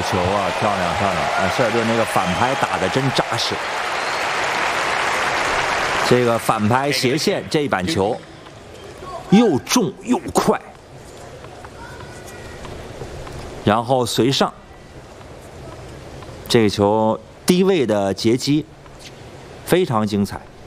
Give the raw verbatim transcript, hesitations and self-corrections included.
球啊，漂亮漂亮！哎，希尔顿那个反拍打得真扎实。这个反拍斜线这一板球，又重又快，然后随上。这个球低位的截击，非常精彩。